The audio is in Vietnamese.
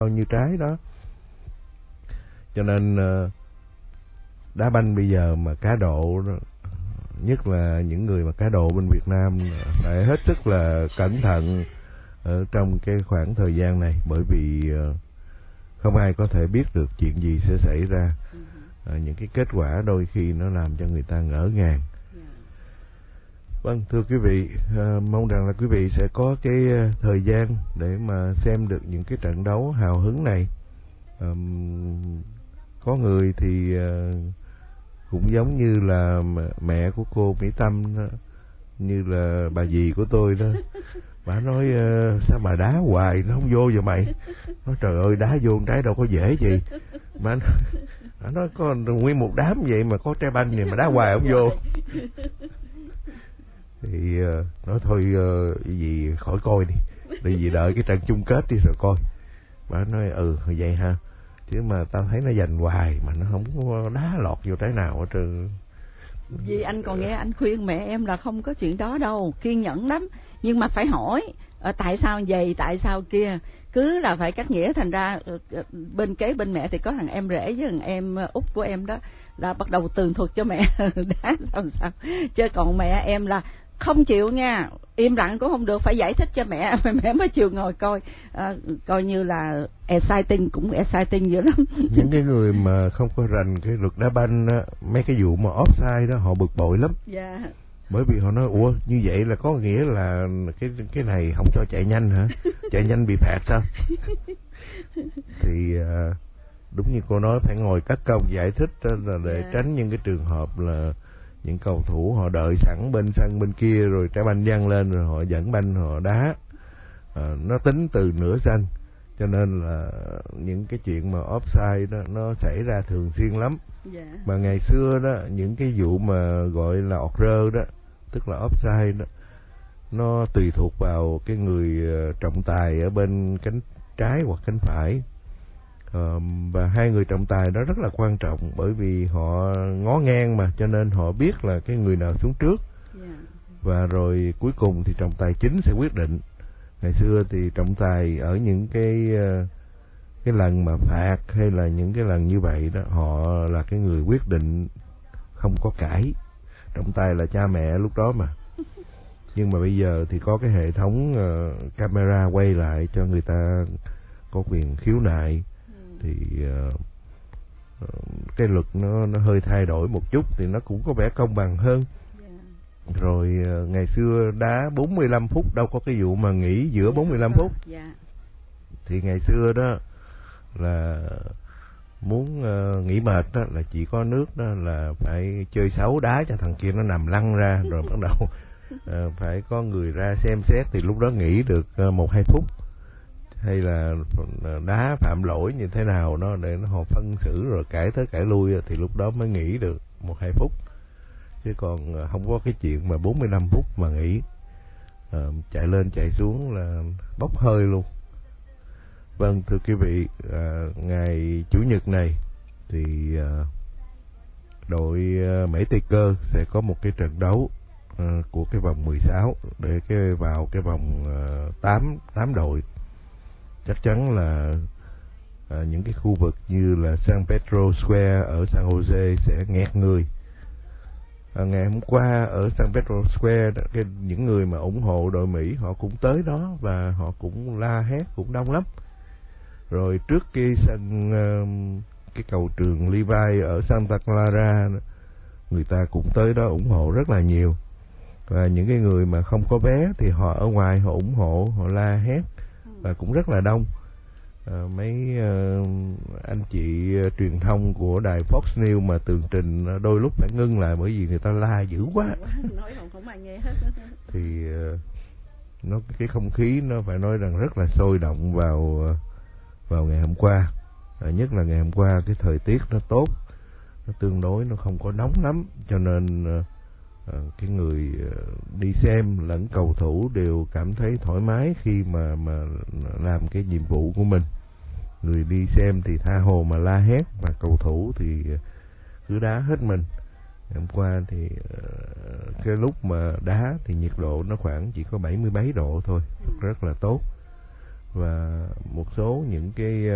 bao nhiêu trái đó. Cho nên đá banh bây giờ mà cá độ, nhất là những người mà cá độ bên Việt Nam, phải hết sức là cẩn thận ở trong cái khoảng thời gian này, bởi vì không ai có thể biết được chuyện gì sẽ xảy ra. Những cái kết quả đôi khi nó làm cho người ta ngỡ ngàng. Vâng, thưa quý vị, mong rằng là quý vị sẽ có cái thời gian để mà xem được những cái trận đấu hào hứng này. Có người thì cũng giống như là mẹ của cô Mỹ Tâm đó, như là bà dì của tôi đó. Bà nói sao mà đá hoài nó không vô vậy mày? Nói trời ơi, đá vô trái đâu có dễ gì. Bà nói có nguyên một đám vậy mà có trái banh này mà đá hoài không vô. Thì nói thôi gì khỏi coi đi, tại vì đợi cái trận chung kết đi rồi coi. Bà nói vậy ha, chứ mà tao thấy nó giành hoài mà nó không có đá lọt vô trái nào hết trơn. Vì anh còn nghe anh khuyên mẹ em là không có chuyện đó đâu, kiên nhẫn lắm, nhưng mà phải hỏi tại sao vậy, tại sao kia, cứ là phải cắt nghĩa. Thành ra bên kế bên mẹ thì có thằng em rể với thằng em út của em đó là bắt đầu tường thuật cho mẹ đá sao, chứ còn mẹ em là không chịu nha, im lặng cũng không được, phải giải thích cho mẹ mẹ mới chịu ngồi coi. Coi như là exciting, cũng exciting dữ lắm. Những cái người mà không có rành cái luật đá banh á, mấy cái vụ mà offside đó họ bực bội lắm. Dạ. Bởi vì họ nói ủa như vậy là có nghĩa là cái này không cho chạy nhanh hả? Chạy nhanh bị phạt sao? Thì đúng như cô nói, phải ngồi cắt công giải thích là để tránh những cái trường hợp là những cầu thủ họ đợi sẵn bên sân bên kia rồi trái banh văng lên rồi họ dẫn banh họ đá. Nó tính từ nửa sân, cho nên là những cái chuyện mà offside đó nó xảy ra thường xuyên lắm. Mà ngày xưa đó, những cái vụ mà gọi là ọt rơ đó, tức là offside đó, nó tùy thuộc vào cái người trọng tài ở bên cánh trái hoặc cánh phải. Và hai người trọng tài đó rất là quan trọng, bởi vì họ ngó ngang mà, cho nên họ biết là cái người nào xuống trước. Và rồi cuối cùng thì trọng tài chính sẽ quyết định. Ngày xưa thì trọng tài ở những cái lần mà phạt hay là những cái lần như vậy đó, họ là cái người quyết định, không có cãi. Trọng tài là cha mẹ lúc đó mà. Nhưng mà bây giờ thì có cái hệ thống camera quay lại cho người ta có quyền khiếu nại. Thì cái luật nó hơi thay đổi một chút, thì nó cũng có vẻ công bằng hơn. Rồi ngày xưa đá 45 phút, đâu có cái vụ mà nghỉ giữa 45 phút. Thì ngày xưa đó là muốn nghỉ mệt đó, là chỉ có nước đó là phải chơi xấu đá cho thằng kia nó nằm lăn ra, rồi bắt đầu phải có người ra xem xét, thì lúc đó nghỉ được 1-2 phút. Hay là đá phạm lỗi như thế nào đó để họ phân xử rồi cãi tới cãi lui, thì lúc đó mới nghỉ được 1-2 phút. Chứ còn không có cái chuyện mà 45 phút mà nghỉ. Chạy lên chạy xuống là bốc hơi luôn. Vâng, thưa quý vị, ngày Chủ nhật này thì đội Mỹ Tây Cơ sẽ có một cái trận đấu của cái vòng 16 để vào cái vòng 8 đội. Chắc chắn là những cái khu vực như là San Pedro Square ở San Jose sẽ nghẹt người. Ngày hôm qua ở San Pedro Square, những người mà ủng hộ đội Mỹ họ cũng tới đó và họ cũng la hét, cũng đông lắm. Rồi trước cái sân cái cầu trường Levi ở Santa Clara, người ta cũng tới đó ủng hộ rất là nhiều. Và những cái người mà không có vé thì họ ở ngoài họ ủng hộ, họ la hét và cũng rất là đông. Mấy anh chị truyền thông của đài Fox News mà tường trình đôi lúc phải ngưng lại, bởi vì người ta la dữ quá. Nói không ai nghe hết. Thì cái không khí nó phải nói rằng rất là sôi động vào ngày hôm qua. Nhất là ngày hôm qua cái thời tiết nó tốt, nó tương đối nó không có nóng lắm, cho nên cái người đi xem lẫn cầu thủ đều cảm thấy thoải mái khi mà làm cái nhiệm vụ của mình. Người đi xem thì tha hồ mà la hét, và cầu thủ thì cứ đá hết mình. Hôm qua thì cái lúc mà đá thì nhiệt độ nó khoảng chỉ có 77 độ thôi, rất là tốt. Và một số những cái